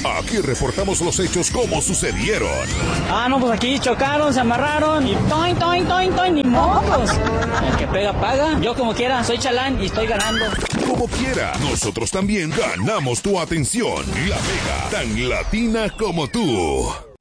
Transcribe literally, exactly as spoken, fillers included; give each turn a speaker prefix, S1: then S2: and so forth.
S1: Aquí reportamos los hechos como sucedieron.
S2: Ah, no, pues aquí chocaron, se amarraron y toin, toin, toin, toin, ni mocos. El que pega, paga. Yo como quiera, soy chalán y estoy ganando.
S1: Como quiera, nosotros también ganamos tu atención. La Mega, tan latina como tú.